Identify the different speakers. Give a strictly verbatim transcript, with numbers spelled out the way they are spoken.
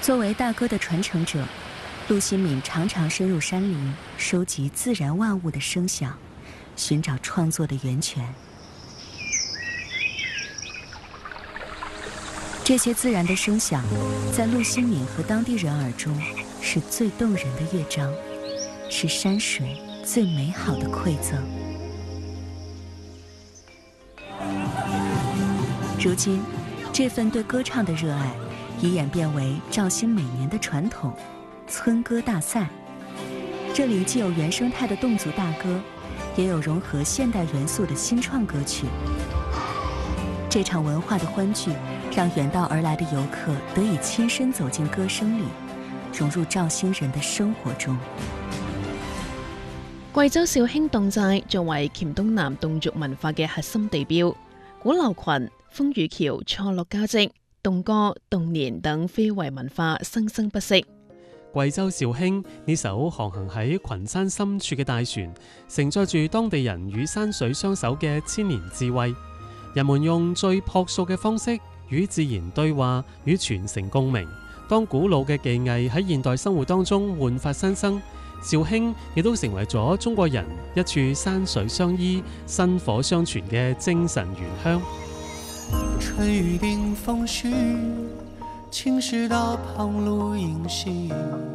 Speaker 1: 作为大歌的传承者，陆新敏常常深入山林，收集自然万物的声响，寻找创作的源泉。这些自然的声响，在陆新敏和当地人耳中是最动人的乐章，是山水最美好的馈赠。如今，这份对歌唱的热爱已演变为肇兴每年的传统——村歌大赛。这里既有原生态的侗族大歌，也有融合现代元素的新创歌曲。这场文化的欢聚，让远道而来的游客得以亲身走进歌聲裡，融入肇興人的生活中。
Speaker 2: 貴州肇興侗寨作為黔東南侗族文化嘅核心地標，古樓群、風雨橋錯落交織，侗歌、侗年等非遺文化生生不息。
Speaker 3: 貴州肇興呢艘航行喺群山深處嘅大船，承載住當地人與山水相守嘅千年智慧。人們用最樸素嘅方式與自然對話，與傳承共鳴。當古老嘅技藝喺現代生活當中煥發新生，肇興亦都成為咗中國人一處山水相依、薪火相傳嘅精神原鄉。
Speaker 4: 春雨冰封絮，青石道旁露影稀。